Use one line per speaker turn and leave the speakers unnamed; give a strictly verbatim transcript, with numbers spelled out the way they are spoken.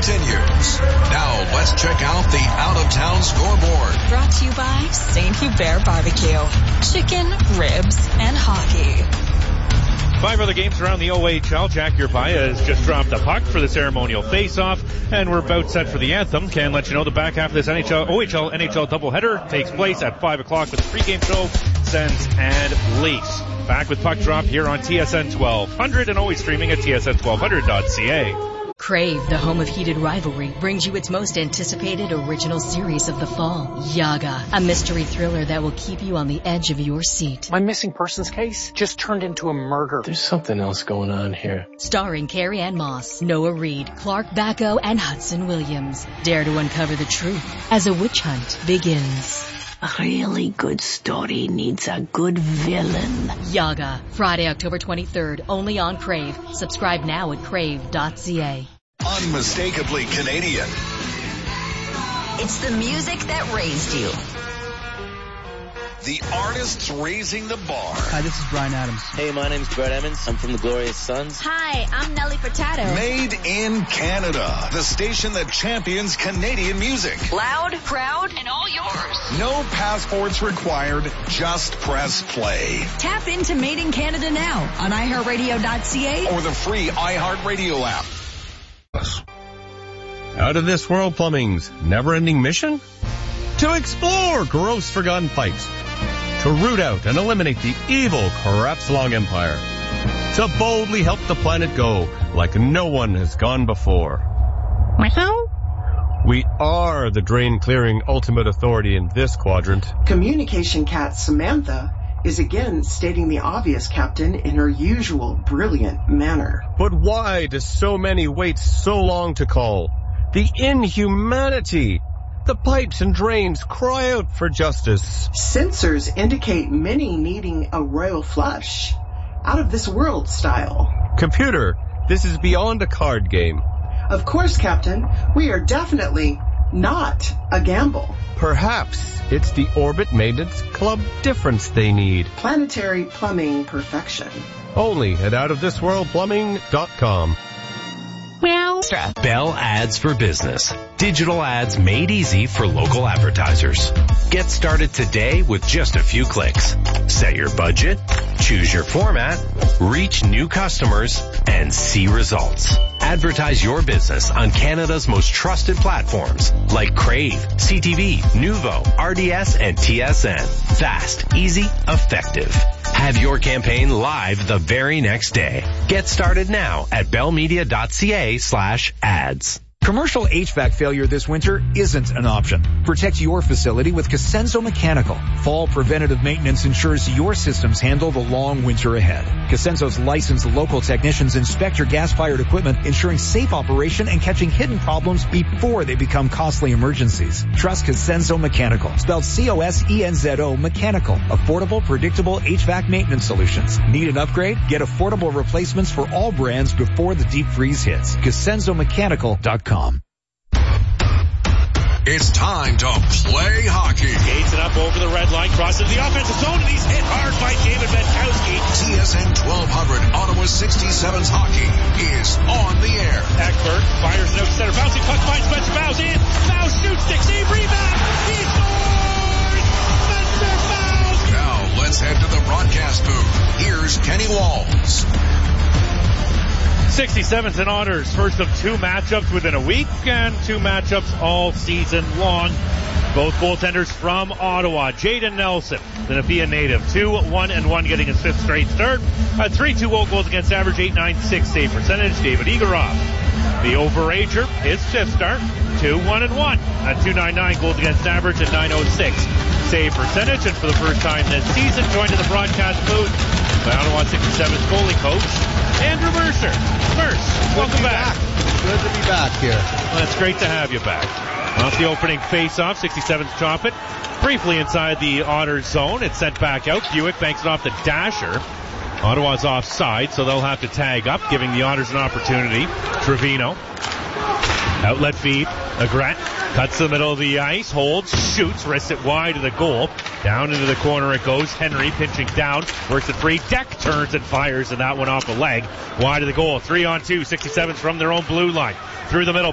continues. Now let's check out the out-of-town scoreboard.
Brought to you by Saint Hubert Barbecue. Chicken, ribs, and hockey.
Five other games around the O H L. Jack Urpaya has just dropped a puck for the ceremonial face-off, and we're about set for the anthem. Can let you know the back half of this N H L, O H L, N H L doubleheader takes place at five o'clock with a pregame show, Sens and Leafs. Back with puck drop here on T S N twelve hundred and always streaming at T S N twelve hundred dot C A.
Crave, the home of heated rivalry, brings you its most anticipated original series of the fall, Yaga, a mystery thriller that will keep you on the edge of your seat.
My missing persons case just turned into a murder.
There's something else going on here.
Starring Carrie Ann Moss, Noah Reid, Clark Bacco, and Hudson Williams. Dare to uncover the truth as a witch hunt begins.
A really good story needs a good villain.
Yaga, Friday, October twenty-third, only on Crave. Subscribe now at crave dot c a.
Unmistakably Canadian.
It's the music that raised you.
The artists raising the bar.
Hi, this is Bryan Adams.
Hey, my name's Brett Emmons. I'm from the Glorious Sons.
Hi, I'm Nelly Furtado.
Made in Canada. The station that champions Canadian music.
Loud, proud, and all yours.
No passports required. Just press play.
Tap into Made in Canada now on i heart radio dot c a
or the free iHeartRadio app.
Out of This World Plumbing's never-ending mission? To explore gross forgotten pipes. To root out and eliminate the evil Krebs-Long Empire. To boldly help the planet go like no one has gone before. We are the drain-clearing ultimate authority in this quadrant.
Communication cat Samantha is again stating the obvious, Captain, in her usual brilliant manner.
But why do so many wait so long to call? The inhumanity! The pipes and drains cry out for justice.
Sensors indicate many needing a royal flush. Out of this world style.
Computer, this is beyond a card game.
Of course, Captain. We are definitely not a gamble.
Perhaps it's the Orbit Maintenance Club difference they need.
Planetary plumbing perfection.
Only at out of this world plumbing dot com.
Bell Ads for Business. Digital ads made easy for local advertisers. Get started today with just a few clicks. Set your budget, choose your format, reach new customers, and see results. Advertise your business on Canada's most trusted platforms like Crave, C T V, Nuvo, R D S, and T S N. Fast, easy, effective. Have your campaign live the very next day. Get started now at bellmedia dot c a slash ads.
Commercial H V A C failure this winter isn't an option. Protect your facility with Cosenso Mechanical. Fall preventative maintenance ensures your systems handle the long winter ahead. Cosenso's licensed local technicians inspect your gas-fired equipment, ensuring safe operation and catching hidden problems before they become costly emergencies. Trust Cosenso Mechanical, spelled C O S E N Z O Mechanical. Affordable, predictable H V A C maintenance solutions. Need an upgrade? Get affordable replacements for all brands before the deep freeze hits. Cosenso Mechanical dot com.
It's time to play hockey.
Gates it up over the red line, crosses the offensive zone, and he's hit hard by David Betkowski.
T S N twelve hundred Ottawa sixty-sevens hockey is on the air.
Ekberg fires an out center, bouncing puck finds Spencer Bowes in. Bowes shoots, sticks, he rebound, he scores! Spencer Bowes!
Now let's head to the broadcast booth. Here's Kenny Walls.
sixty-sevens and Otters, first of two matchups within a week and two matchups all season long. Both goaltenders from Ottawa. Jaden Nelson, the Nepean native, two one and one, getting his fifth straight start. A three two oh goals against average, eight ninety-six save percentage. David Egorov, the overager, his fifth start, two one and one at two ninety-nine goals against average and nine oh six save percentage. And for the first time this season, joined in the broadcast booth by Ottawa sixty-sevens goalie coach Andrew Mercer. Merce, welcome back.
back. Good to be back here.
Well, it's great to have you back. Off the opening face-off, sixty-sevens chop it briefly inside the Otters zone. It's sent back out. Buick banks it off the dasher. Ottawa's offside, so they'll have to tag up, giving the Otters an opportunity. Trevino. Outlet feed. Agret cuts to the middle of the ice, holds, shoots, wrists it wide of the goal. Down into the corner it goes. Henry pinching down, works it free. Deck turns and fires, and that one off the leg. Wide of the goal. Three on two. sixty-sevens from their own blue line. Through the middle.